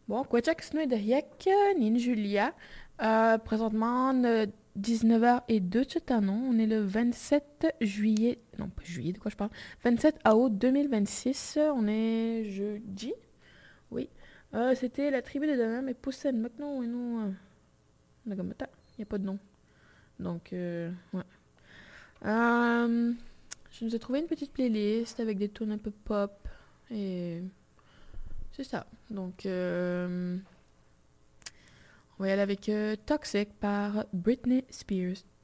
Bon, Quebec Snoeideriek, Nin Julia. Présentement, 19h02 non. On est le 27 juillet. Non, pas juillet, de quoi je parle? 27 août 2026. On est jeudi. Oui. C'était la tribu des Dames, mais Poussen, maintenant, et nous. Nagamata. Il n'y a pas de nom. Donc, ouais. Euh, je nous ai trouvé une petite playlist avec des tunes un peu pop. Et c'est ça. Donc, on va y aller avec Toxic par Britney Spears.